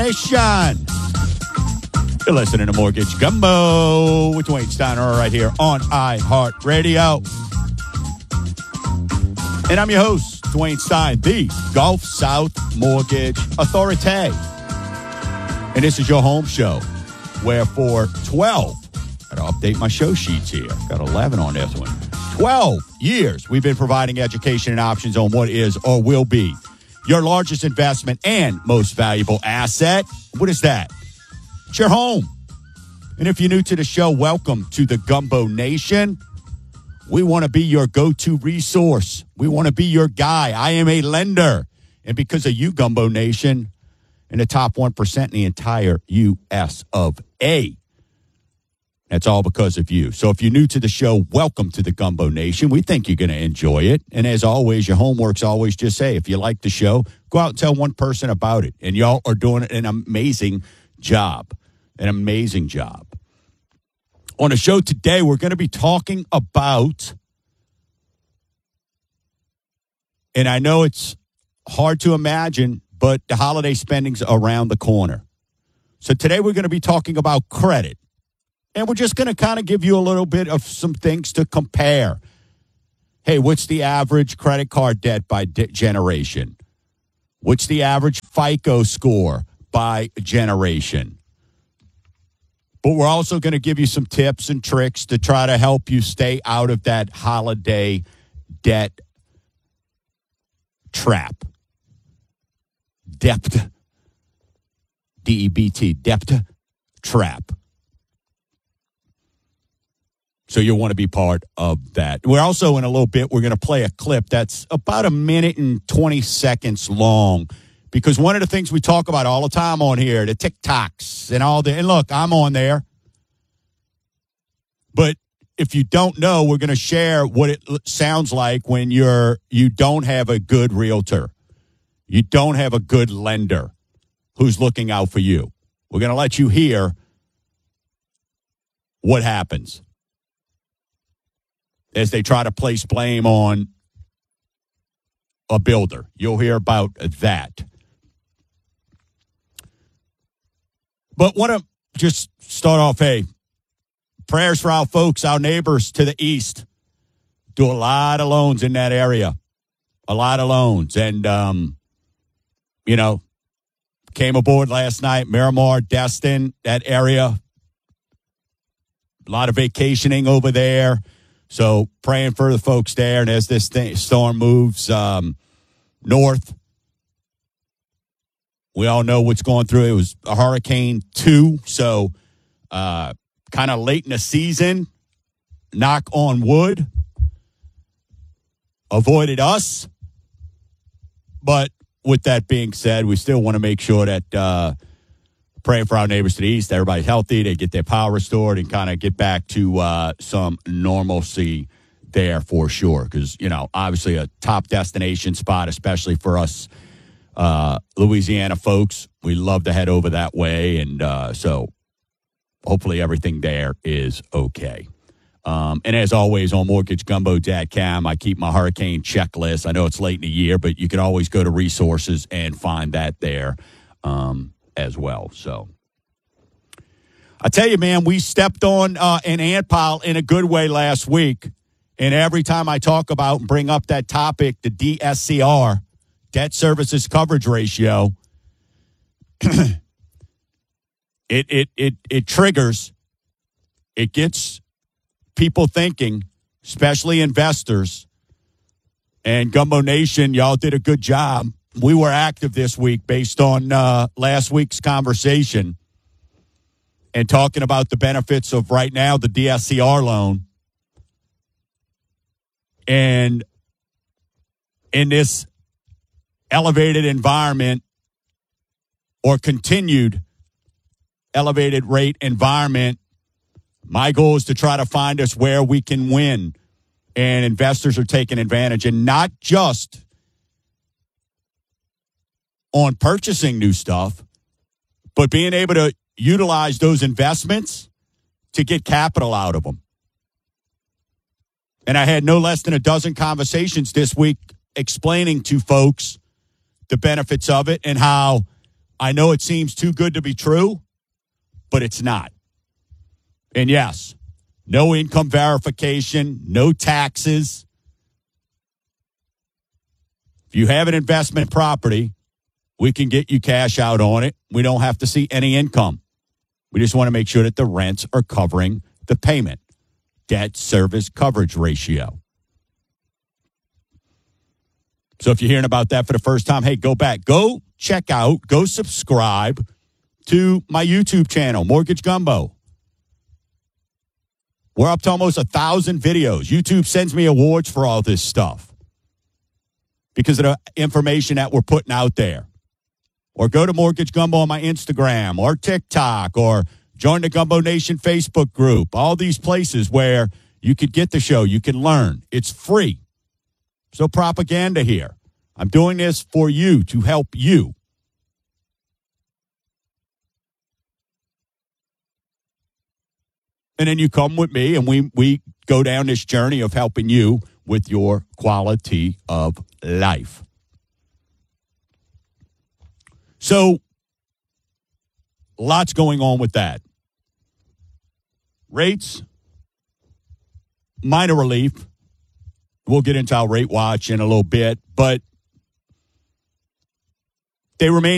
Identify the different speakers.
Speaker 1: Nation. You're listening to Mortgage Gumbo with Dwayne Steiner right here on iHeartRadio. And I'm your host, Dwayne Stein, the Gulf South Mortgage Authority. And this is your home show where for 12, I got to update my show sheets here. Got 11 on this one. 12 years we've been providing education and options on what is or will be your largest investment and most valuable asset. What is that? It's your home. And if you're new to the show, welcome to the Gumbo Nation. We want to be your go-to resource. We want to be your guy. I am a lender. And because of you, Gumbo Nation, in the top 1% in the entire U.S. of A. That's all because of you. So if you're new to the show, welcome to the Gumbo Nation. We think you're going to enjoy it. And as always, your homework's always just say, if you like the show, go out and tell one person about it. And y'all are doing an amazing job. An amazing job. On the show today, we're going to be talking about, and I know it's hard to imagine, but the holiday spending's around the corner. So today we're going to be talking about credit. And we're just going to kind of give you a little bit of some things to compare. Hey, what's the average credit card debt by generation? What's the average FICO score by generation? But we're also going to give you some tips and tricks to try to help you stay out of that holiday debt trap. Debt. D-E-B-T. Debt trap. So you'll want to be part of that. We're also, in a little bit, we're going to play a clip that's about 1 minute and 20 seconds long. Because one of the things we talk about all the time on here, the TikToks and all and look, I'm on there. But if you don't know, we're going to share what it sounds like when you don't have a good realtor. You don't have a good lender who's looking out for you. We're going to let you hear what happens as they try to place blame on a builder. You'll hear about that. But want to just start off, hey, prayers for our folks, our neighbors to the east. Do a lot of loans in that area. A lot of loans. And, came aboard last night, Miramar, Destin, that area. A lot of vacationing over there. So praying for the folks there. And as this storm moves north, we all know what's going through. It was a Hurricane 2, so kind of late in the season. Knock on wood. Avoided us. But with that being said, we still want to make sure that praying for our neighbors to the east, everybody's healthy, they get their power restored, and kind of get back to some normalcy there for sure. Because, obviously a top destination spot, especially for us Louisiana folks. We love to head over that way, and so hopefully everything there is okay. And as always, on MortgageGumbo.com, I keep my hurricane checklist. I know it's late in the year, but you can always go to resources and find that there as well. So I tell you, man, we stepped on an ant pile in a good way last week. And every time I talk about and bring up that topic, the DSCR, debt services coverage ratio, it triggers, it gets people thinking, especially investors. And Gumbo Nation, y'all did a good job. We were active this week based on last week's conversation and talking about the benefits of right now the DSCR loan. And in this elevated environment or continued elevated rate environment, my goal is to try to find us where we can win. And investors are taking advantage, and not just on purchasing new stuff, but being able to utilize those investments to get capital out of them. And I had no less than a dozen conversations this week explaining to folks the benefits of it and how I know it seems too good to be true, but it's not. And yes, no income verification, no taxes. If you have an investment property, we can get you cash out on it. We don't have to see any income. We just want to make sure that the rents are covering the payment. Debt service coverage ratio. So if you're hearing about that for the first time, hey, go back. Go check out, go subscribe to my YouTube channel, Mortgage Gumbo. We're up to almost 1,000 videos. YouTube sends me awards for all this stuff because of the information that we're putting out there. Or go to Mortgage Gumbo on my Instagram or TikTok or join the Gumbo Nation Facebook group. All these places where you could get the show, you can learn. It's free. There's no propaganda here. I'm doing this for you, to help you. And then you come with me, and we go down this journey of helping you with your quality of life. So, lots going on with that. Rates, minor relief. We'll get into our rate watch in a little bit, but they remain